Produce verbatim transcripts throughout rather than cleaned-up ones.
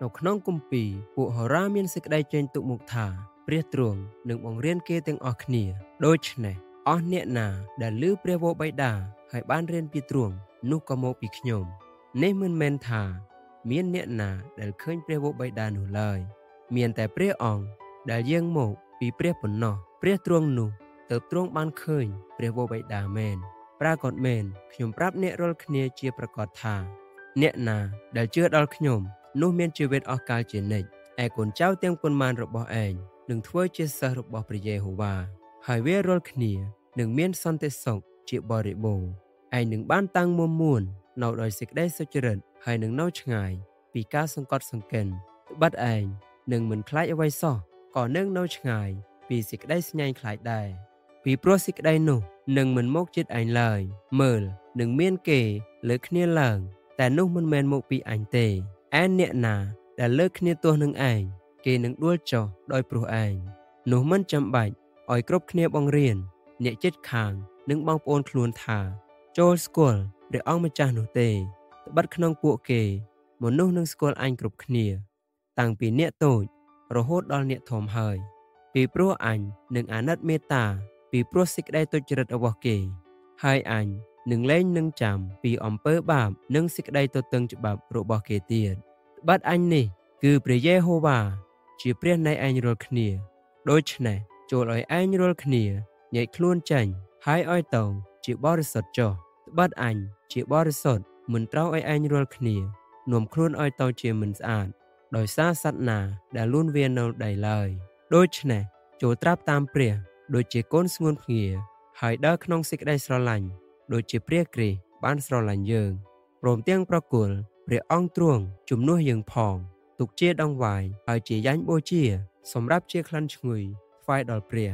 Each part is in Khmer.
នៅក្នុងគម្ពីរពួកហោរាមានសេចក្តីចេញទុកមុខថាព្រះទ្រង់នឹងបង្រៀនគេទាំងអស់គ្នាដូច្នេះអស់អ្នកណាដែលឮព្រះវរបិតាហើយបានរៀនពីទ្រង់នោះក៏មកពីខ្ញុំនេះមិនមែនថាមានអ្នកណាដែលឃើញព្រះវរបិតានោះឡើយមានតែព្រះអង្គដែលយាងមកពីព្រះប៉ុណ្ណោះព្រះទ្រង់នោះទើបទ្រង់បានឃើញព្រះវរបិតាមែនប្រាកដមែនខ្ញុំប្រាប់អ្នករាល់គ្នាជាប្រកាសថាអ្នកណាដែលជឿដល់ខ្ញុំនោះមានជីវិតអស់កលជានិច្ចឯកូនចៅទាំងប៉ុន្មានរបស់ឯងនឹងធ្វើជាសិស្សរបស់ព្រះយេហូវ៉ាហើយវារាល់គ្នានឹងមានសន្តិសុខជាបរិបូរណ៍ឯងនឹងបានតាំងមុំមួននៅដោយសេចក្តីសុចរិតហើយនឹងនៅឆ្ងាយពីការសង្កត់សង្កិនត្បិតឯងនឹងមិនខ្លាចអ្វីសោះក៏នឹងនៅឆ្ងាយពីសេចក្តីស្ញាញ់ខ្លាចដែរពីព្រោះសេចក្តីនោះនឹងមិនមកជិតឯងឡើយមើលនឹងមានគេលើកគ្នាឡើងតែនោះមិនមែនមកពីអញទេឯអ្នកណាដែលលើកគ្នាទោះនឹងឯងគេនឹងដួលចុះដោយព្រោះឯងនោះមិនចាំបាច់ឲ្យគ្រប់គ្នាបង្រៀនអ្នកជិតខាងនិងបងប្អូនខ្លួនថាចូលស្គាល់ព្រះអង្គម្ចាស់នោះទេត្បិតក្នុងពួកគេមនុស្សនឹងស្គាល់អញគ្រប់គ្នាតាំងពីអ្នកតូចរហូតដល់អ្នកធំហើយពីព្រោះអញនឹងអាណិតមេត្តាពីព្រោះសេចក្តីទុច្ចរិតរបស់គេហើយអញនឹងលែងនឹងចាំពីអំពើបាបនិងសេចក្តីទទឹងច្បាប់របស់គេទៀតត្បិតអញនេះគឺព្រះយេហូវ៉ាជាព្រះនៃឯងរាល់គ្នាដូច្នេះចូលឲ្យឯងរាល់គ្នាញែកខ្លួនចេញហើយឲ្យតោងជាបរិសុទ្ធចុះត្បិតអញជាបរិសុទ្ធមិនត្រូវឲ្យឯងរាល់គ្នានាំខ្លួនឲ្យតោងជាមិនស្អាតដោយសារសត្វណាដែលលូនវានៅដីឡើយដូច្នេះចូលត្រាប់តាមព្រះដូចជាកូនស្ងួនភ្ងាហើយដើរក្នុងសេចក្តីស្រឡាញ់ដូចជាព្រះគ្រីស្ទបានស្រឡាញ់យើងព្រមទាំងប្រគល់ព្រះអង្គទ្រង់ជំនួសយើងផងទុកជាដងវាយហើយជាយ៉ាញ់បូជាសម្រាប់ជាក្លិនឈ្ងុយថ្វាយដល់ព្រះ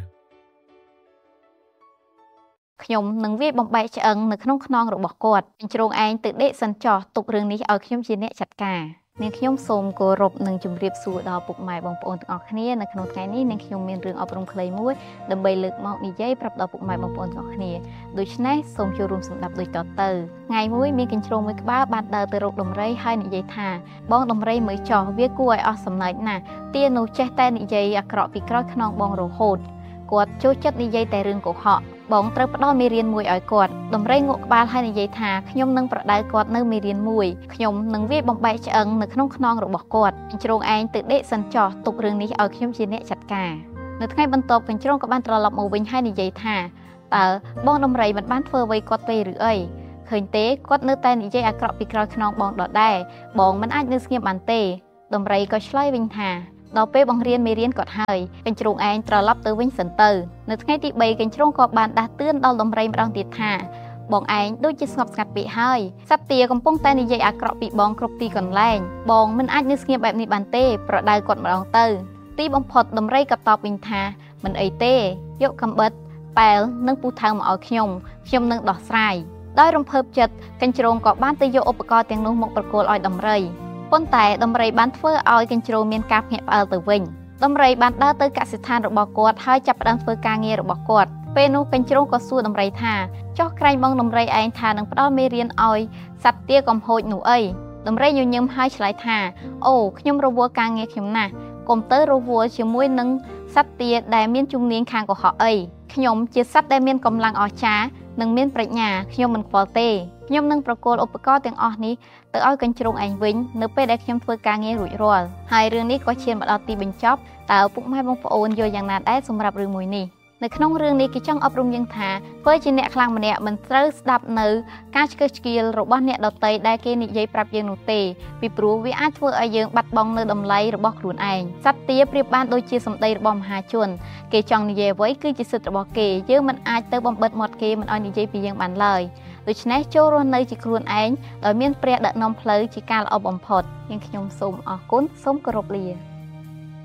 ខ្ញុំនឹងវាបំបែកឆ្អឹងនៅក្នុងខ្នងរបស់គាត់ជ្រងឯងទៅដេកសិនចោះទុករឿងនេះឲ្យខ្ញុំជាអ្នកចាត់ការនាងខ្ញុំសូមគោរពនិងជម្រាបសួរដល់ពុកម៉ែបងប្អូនទាំងអស់គ្នានៅក្នុងថ្ងៃនេះនាងខ្ញុំមានរឿងអប់រំខ្លីមួយដើម្បីលើកមកនិយាយប្រាប់ដល់ពុកម៉ែបងប្អូនទាំងអស់គ្នាដូច្នេះសូមចូលរួមស្ដាប់ដូចតទៅថ្ងៃមួយមានកញ្ជ្រោងមួយក្បាលបានដើរទៅរកដំរីហើយនិយាយថាបងដំរីមើលចោះវាគួរឲ្យអស់សំណើចណាស់ទានោះចេះតែនិយាយអាក្រក់ពីក្រោយខ្នងបងរហូតគាត់ចូលចិត្តនិយាយតែរឿងកុហកបងត្រូវផ្ដល់មេរៀនមួយឲ្យគាត់ដំរីងក់ក្បាលហើយនិយាយថាខ្ញុំនឹងប្រដៅគាត់នៅមេរៀនមួយខ្ញុំនឹងវាបំបែកឆ្អឹងនៅក្នុងខ្នងរបស់គាត់កញ្ជ្រោងឯងទៅដេកសិនចោះទុករឿងនេះឲ្យខ្ញុំជាអ្នកចាត់ការនៅថ្ងៃបន្ទាប់កញ្ជ្រោងក៏បានត្រឡប់មកវិញហើយនិយាយថាតើបងដំរីមិនបានធ្វើអ្វីគាត់ទេឬអីឃើញទេគាត់នៅតែនិយាយអាក្រក់ពីក្រោយខ្នងបងដដែលបងមិនអាចនៅស្ងៀមបានទេដំរីក៏ឆ្លើយវិញថាដល់ពេលបង្រៀនមេរៀនគាត់ហើយកញ្ជ្រោងឯងត្រឡប់ទៅវិញសិនទៅនៅថ្ងៃទីបីកញ្ជ្រោងក៏បានដាស់តឿនដល់ដំរីម្ដងទៀតថាបងឯងដូចជាស្ងប់ស្ងាត់ពេកហើយសត្វទាកំពុងតែនិយាយអាក្រក់ពីបងគ្រប់ទីកន្លែងបងមិនអាចនៅស្ងៀមបែបនេះបានទេប្រដៅគាត់ម្ដងទៅទីបំផុតដំរីក៏តបវិញថាមិនអីទេយកកាំបិតប៉ែលនិងពូថៅមកឲ្យខ្ញុំខ្ញុំនឹងដោះស្រាយដោយរំភើបចិត្តកញ្ជ្រោងក៏បានទៅយកឧបករណ៍ទាំងនោះមកប្រគល់ឲ្យដំរីប៉ុន្តែដំរីបានធ្វើឲ្យកញ្ជ្រោងមានការភ្ញាក់ផ្អើលទៅវិញដំរីបានដើរទៅកសិដ្ឋានរបស់គាត់ហើយចាប់ផ្ដើមធ្វើការងាររបស់គាត់ពេលនោះកញ្ជ្រោងក៏សួរដំរីថាចុះក្រែងបងដំរីឯងថានឹងផ្ដល់មេរៀនឲ្យសត្វទាកំហូចនោះអីដំរីញញឹមហើយឆ្លើយថាអូខ្ញុំរវល់ការងារខ្ញុំណាស់កុំទៅរវល់ជាមួយនឹងសត្វទាដែលមានជំនាញខាងកុហកអីខ្ញុំជាសត្វដែលមានកម្លាំងអស្ចារ្យនិងមានប្រាជ្ញាខ្ញុំមិនខ្វល់ទេខ្ញុំនឹងប្រគល់ឧបករណ៍ទាំងអស់នេះទៅឲ្យកញ្ជ្រោងឯងវិញនៅពេលដែលខ្ញុំធ្វើការងាររួចរាល់ហើយរឿងនេះក៏ឈានមកដល់ទីបញ្ចប់តើពុកម៉ែបងប្អូនយល់យ៉ាងណាដែរសម្រាប់រឿងមួយនេះនៅក្នុងរឿងនេះគេចង់អប់រំយើងថាធ្វើជាអ្នកខ្លាំងម្នាក់មិនត្រូវស្ដាប់នៅការឆ្កឹះឆ្កៀលរបស់អ្នកដទៃដែលគេនិយាយប្រាប់យើងនោះទេពីព្រោះវាអាចធ្វើឲ្យយើងបាត់បង់នៅតម្លៃរបស់ខ្លួនឯងសត្វទាប្រៀបបានដូចជាសម្ដីរបស់មហាជនគេចង់និយាយអ្វីគឺជាសិទ្ធិរបស់គេយើងមិនអាចទៅបំបិទមាត់គេមិនឲ្យនិយាយពីយើងបានឡើយដូច្នេះចូលរស់នៅជាខ្លួនឯងដោយមានព្រះដឹកនាំផ្លូវជាការល្អបំផុតយើងខ្ញុំសូមអរគុណសូមគោរពលា